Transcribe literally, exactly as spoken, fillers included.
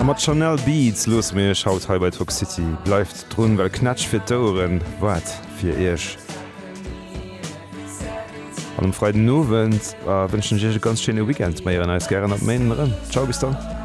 mat Chanel Beats los mir schaut he bei Talk City. Bleibt drun, weil knatsch fir Doren wat fir Ech. An dem freiden Nowen äh, wünschen ich ganz schöne Weekend. Meier als gern ab Männeren. Ciao bis dann.